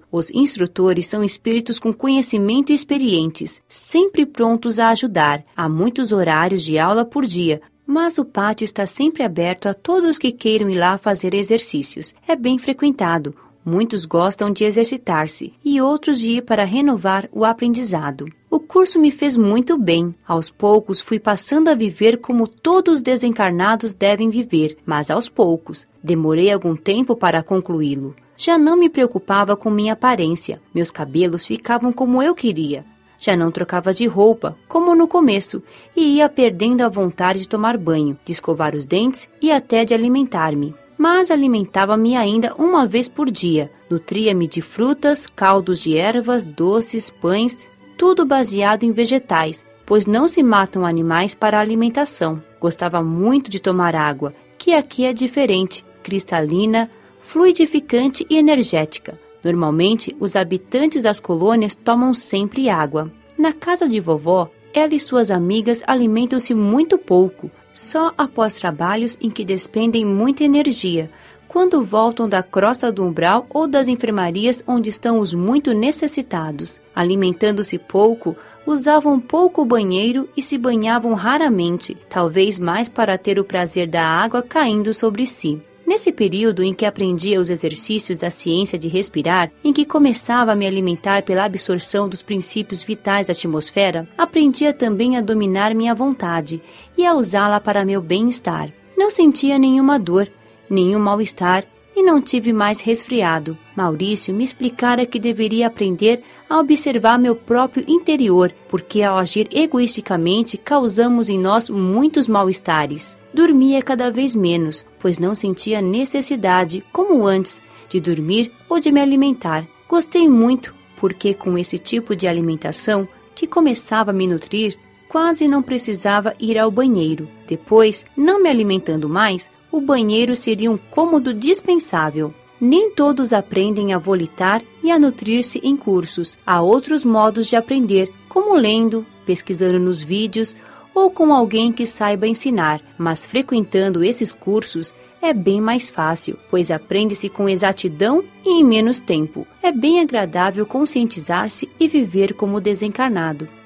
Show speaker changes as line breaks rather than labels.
Os instrutores são espíritos com conhecimento e experientes, sempre prontos a ajudar. Há muitos horários de aula por dia, mas o pátio está sempre aberto a todos que queiram ir lá fazer exercícios. É bem frequentado. Muitos gostam de exercitar-se e outros de ir para renovar o aprendizado. O curso me fez muito bem. Aos poucos fui passando a viver como todos os desencarnados devem viver, mas aos poucos. Demorei algum tempo para concluí-lo. Já não me preocupava com minha aparência. Meus cabelos ficavam como eu queria. Já não trocava de roupa, como no começo, e ia perdendo a vontade de tomar banho, de escovar os dentes e até de alimentar-me. Mas alimentava-me ainda uma vez por dia. Nutria-me de frutas, caldos de ervas, doces, pães, tudo baseado em vegetais, pois não se matam animais para a alimentação. Gostava muito de tomar água, que aqui é diferente, cristalina, fluidificante e energética. Normalmente, os habitantes das colônias tomam sempre água. Na casa de vovó, ela e suas amigas alimentam-se muito pouco, só após trabalhos em que despendem muita energia, quando voltam da crosta do umbral ou das enfermarias onde estão os muito necessitados. Alimentando-se pouco, usavam pouco o banheiro e se banhavam raramente, talvez mais para ter o prazer da água caindo sobre si. Nesse período em que aprendia os exercícios da ciência de respirar, em que começava a me alimentar pela absorção dos princípios vitais da atmosfera, aprendia também a dominar minha vontade e a usá-la para meu bem-estar. Não sentia nenhuma dor, nenhum mal-estar e não tive mais resfriado. Maurício me explicara que deveria aprender a observar meu próprio interior, porque ao agir egoisticamente causamos em nós muitos mal-estares. Dormia cada vez menos, pois não sentia necessidade, como antes, de dormir ou de me alimentar. Gostei muito, porque com esse tipo de alimentação, que começava a me nutrir, quase não precisava ir ao banheiro. Depois, não me alimentando mais, o banheiro seria um cômodo dispensável. Nem todos aprendem a volitar e a nutrir-se em cursos. Há outros modos de aprender, como lendo, pesquisando nos vídeos ou com alguém que saiba ensinar, mas frequentando esses cursos é bem mais fácil, pois aprende-se com exatidão e em menos tempo. É bem agradável conscientizar-se e viver como desencarnado.